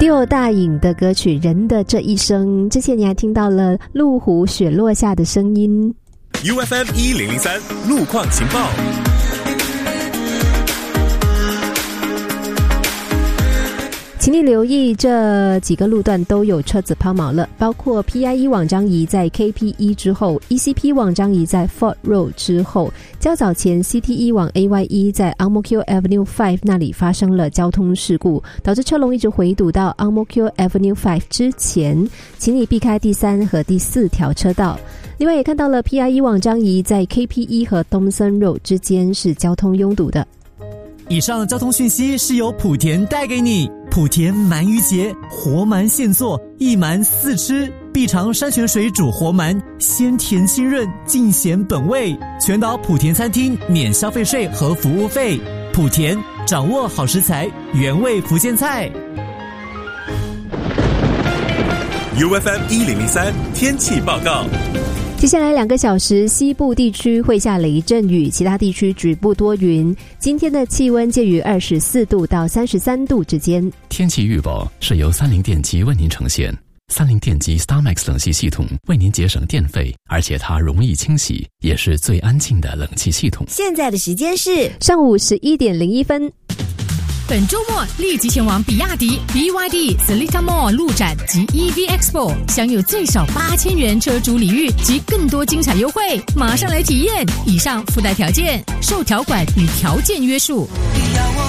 Dio 大颖的歌曲《人的这一生》，之前你还听到了麓湖雪落下的声音。 UFM 1003路况情报。 请你留意这几个路段都有车子抛锚了，包括 PIE 往张仪在 KP1 之后， ECP 往张仪在 Fort Road 之后，较早前 CT1 往 AYE 在 Ang Mo Kio Avenue 5那里发生了交通事故，导致车龙一直回堵到 Ang Mo Kio Avenue 5之前，请你避开第3和第4条车道。另外也看到了 PIE 往张仪在 KP1 和 Thomson Road 之间是交通拥堵的。 以上交通讯息是由莆田带给你。莆田鳗鱼节，活鳗现做，一鳗4吃，必尝山泉水煮活鳗，鲜甜清润，尽显本味。全岛莆田餐厅免消费税和服务费。莆田掌握好食材，原味福建菜。 UFM 1003天气报告。 接下来2个小时，西部地区会下雷阵雨，其他地区局部多云。今天的气温介于24度到33度之间。 天气预报是由三菱电机为您呈现。三菱电机 StarMax 冷气系统为您节省电费，而且它容易清洗，也是最安静的冷气系统。 现在的时间是上午11点01分。 本周末立即前往比亚迪 BYD Seletar Mall 路展及 EV Expo， 享有最少8000元车主礼遇及更多精彩优惠，马上来体验。以上附带条件受条款与条件约束。